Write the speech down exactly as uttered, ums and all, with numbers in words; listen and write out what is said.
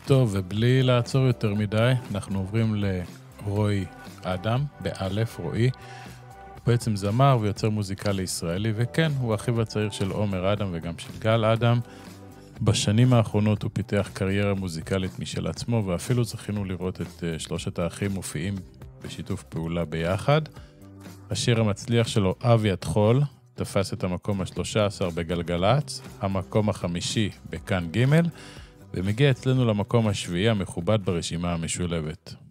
טוב, ובלי לעצור יותר מדי, אנחנו עוברים לרועי אדם, באלף, רועי. הוא בעצם זמר ויוצר מוזיקלי ישראלי, וכן, הוא אחיו הצעיר של עומר אדם וגם של גל אדם. בשנים האחרונות הוא פיתח קריירה מוזיקלית משל עצמו, ואפילו זכינו לראות את שלושת האחים מופיעים בשיתוף פעולה ביחד. השיר המצליח שלו, אבי התחול, תפס את המקום ה-שלוש עשרה בגלגלץ, המקום החמישי בכאן ג', ומגיע אצלנו למקום השביעי המכובד ברשימה המשולבת.